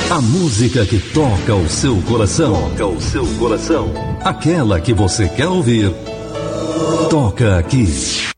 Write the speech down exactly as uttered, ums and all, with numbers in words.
A música que toca o seu coração. Toca o seu coração. Aquela que você quer ouvir. Toca aqui.